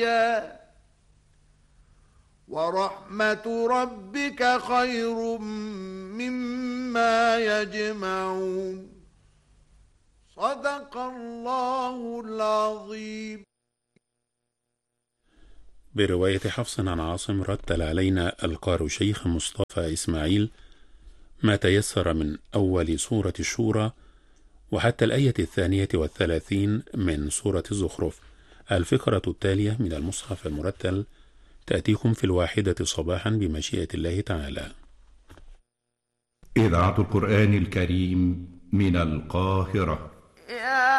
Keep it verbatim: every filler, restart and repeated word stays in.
ورحمة ربك خير مما يجمعون. صدق الله العظيم. برواية حفص عن عاصم رتل علينا القارئ شيخ مصطفى إسماعيل ما تيسر من أول سورة الشورى وحتى الآية الثانية والثلاثين من سورة الزخرف. الفقرة التالية من المصحف المرتل تأتيكم في الواحدة صباحا بمشيئة الله تعالى. إذاعة القرآن الكريم من القاهرة.